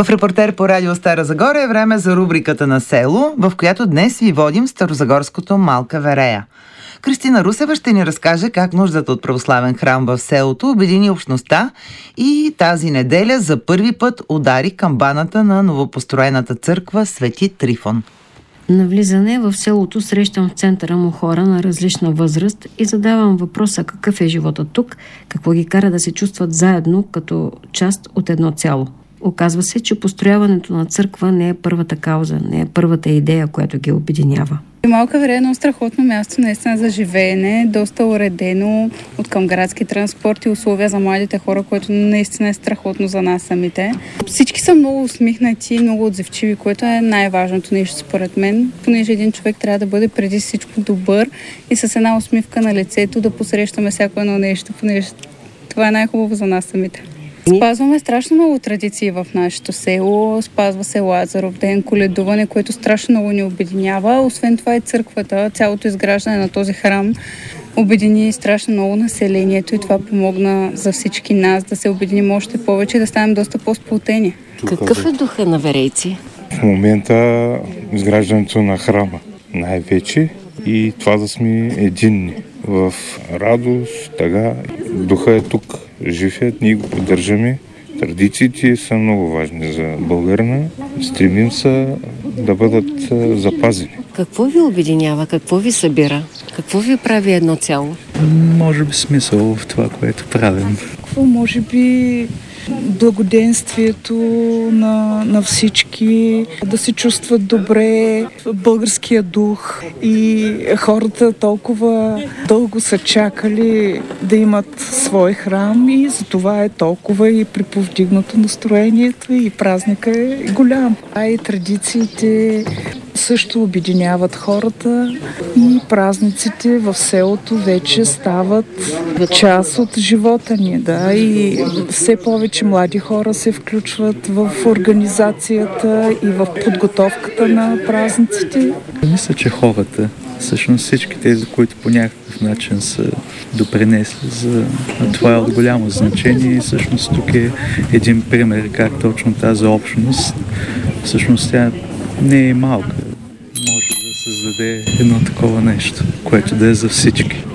В Репортер по радио Стара Загора е време за рубриката на село, в която днес ви водим старозагорското Малка Верея. Кристина Русева ще ни разкаже как нуждата от православен храм в селото обедини общността и тази неделя за първи път удари камбаната на новопостроената църква Свети Трифон. На влизане в селото срещам в центъра му хора на различна възраст и задавам въпроса какъв е живота тук, какво ги кара да се чувстват заедно като част от едно цяло. Оказва се, че построяването на църква не е първата кауза, не е първата идея, която ги обединява. Малка Верея е едно страхотно място наистина за живеене, доста уредено от към градски транспорт и условия за младите хора, което наистина е страхотно за нас самите. Всички са много усмихнати, много отзивчиви, което е най-важното нещо според мен, понеже един човек трябва да бъде преди всичко добър и с една усмивка на лицето да посрещаме всяко едно нещо, понеже това е най-хубаво за нас самите. Спазваме страшно много традиции в нашето село. Спазва се Лазаров ден, коледуване, което страшно много ни обединява. Освен това и църквата, цялото изграждане на този храм обедини страшно много населението и това помогна за всички нас да се обединим още повече и да станем доста по-сплотени. Какъв е духа на верейци? В момента изграждането на храма най-вече и това да сме единни. В радост, тъга, духа е тук, жив е, ние го поддържаме. Традициите са много важни за българина. Стремим се да бъдат запазени. Какво ви обединява? Какво ви събира? Какво ви прави едно цяло? Може би смисъл в това, което правим. Какво може би благоденствието на всички, да се чувстват добре, българския дух и хората толкова дълго са чакали да имат свой храм и затова е толкова и приповдигнато настроението и празника е голям. А и традициите също обединяват хората и празниците в селото вече стават част от живота ни. Да? И все повече млади хора се включват в организацията и в подготовката на празниците. Мисля, че хората, всъщност всички тези, които по някакъв начин са допринесли за това е от голямо значение и всъщност тук е един пример как точно тази общност, всъщност тя не е малка. Може да създаде едно такова нещо, което да е за всички.